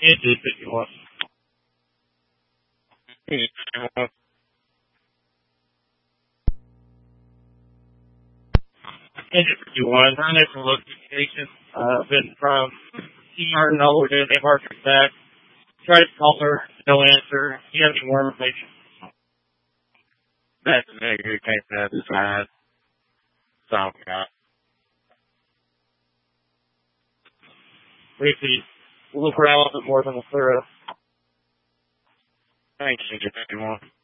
Injured 51. Injured 51. I'm there for location. Been from T-Martin all the way to Dave Hartford back. Tried to call her, no answer. Do you have any more information? That's a nigga who came to the side. So, yeah. Briefly, look around a little bit more than the thorough. Thank you, 51.